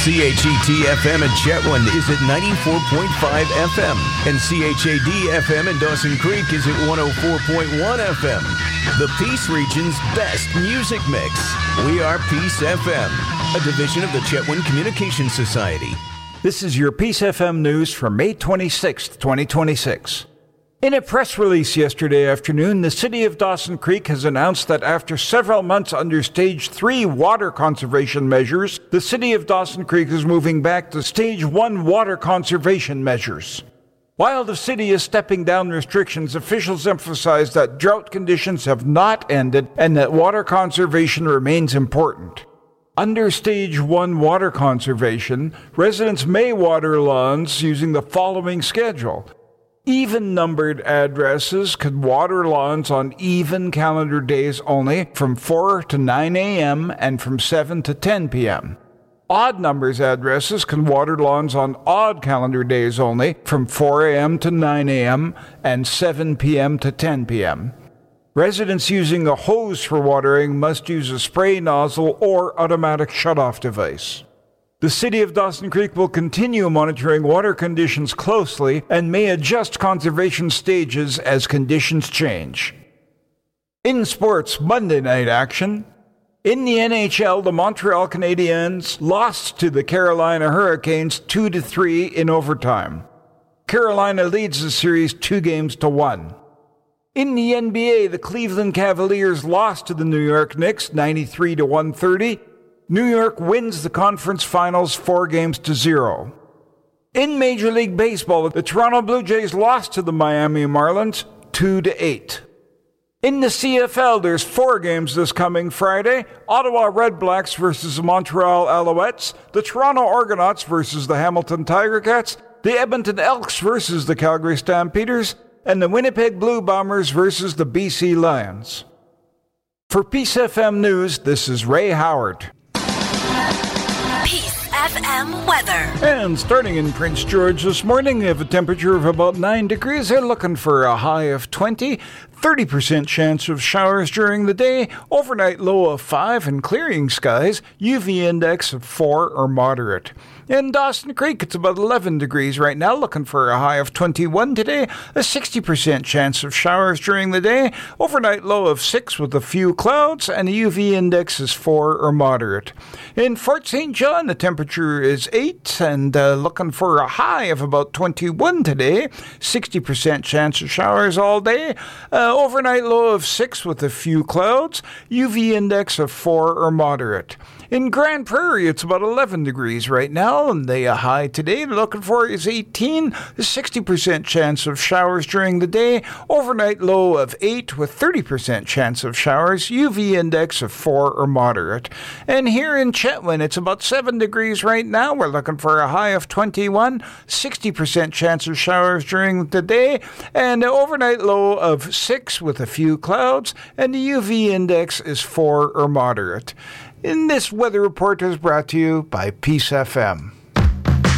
CHET-FM in Chetwynd is at 94.5 FM, and CHAD-FM in Dawson Creek is at 104.1 FM. The Peace Region's best music mix. We are Peace FM, a division of the Chetwynd Communications Society. This is your Peace FM news for May 26th, 2026. In a press release yesterday afternoon, the City of Dawson Creek has announced that after several months under Stage 3 water conservation measures, the City of Dawson Creek is moving back to Stage 1 water conservation measures. While the city is stepping down restrictions, officials emphasize that drought conditions have not ended and that water conservation remains important. Under Stage 1 water conservation, residents may water lawns using the following schedule. Even-numbered addresses could water lawns on even calendar days only from 4 to 9 a.m. and from 7 to 10 p.m. Odd numbers addresses can water lawns on odd calendar days only from 4 a.m. to 9 a.m. and 7 p.m. to 10 p.m. Residents using a hose for watering must use a spray nozzle or automatic shutoff device. The City of Dawson Creek will continue monitoring water conditions closely and may adjust conservation stages as conditions change. In sports, Monday night action. In the NHL, the Montreal Canadiens lost to the Carolina Hurricanes 2-3 in overtime. Carolina leads the series 2-1. In the NBA, the Cleveland Cavaliers lost to the New York Knicks 93-130. New York wins the conference finals 4-0. In Major League Baseball, the Toronto Blue Jays lost to the Miami Marlins 2-8. In the CFL, there's 4 games this coming Friday. Ottawa Red Blacks versus the Montreal Alouettes, the Toronto Argonauts versus the Hamilton Tiger Cats, the Edmonton Elks versus the Calgary Stampeders, and the Winnipeg Blue Bombers versus the BC Lions. For Peace FM News, this is Ray Howard. Peace FM weather. And starting in Prince George this morning, we have a temperature of about 9 degrees. They're looking for a high of 20. 30% chance of showers during the day, overnight low of 5 and clearing skies, UV index of 4 or moderate. In Dawson Creek, it's about 11 degrees right now, looking for a high of 21 today, a 60% chance of showers during the day, overnight low of 6 with a few clouds, and the UV index is 4 or moderate. In Fort St. John, the temperature is 8 and looking for a high of about 21 today, 60% chance of showers all day, overnight low of 6 with a few clouds, UV index of 4 or moderate. In Grand Prairie, it's about 11 degrees right now, and the high today they're looking for is 18, a 60% chance of showers during the day, overnight low of 8 with 30% chance of showers, UV index of 4 or moderate. And here in Chetwynd, it's about 7 degrees right now. We're looking for a high of 21, 60% chance of showers during the day, and an overnight low of 6 with a few clouds, and the UV index is 4 or moderate. And this weather report is brought to you by Peace FM.